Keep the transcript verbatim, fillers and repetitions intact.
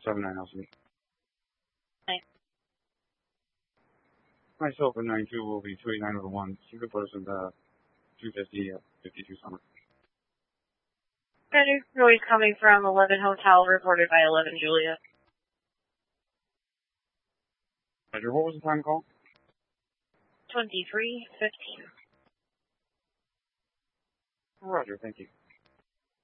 seven nine L C. Nice. Myself and nine two will be two eighty-nine over one. You could put us in the two fifty, uh, fifty-two summer. Roger. Noise coming from eleven Hotel, reported by eleven Julia. Roger, what was the time call? twenty-three fifteen. Roger, thank you.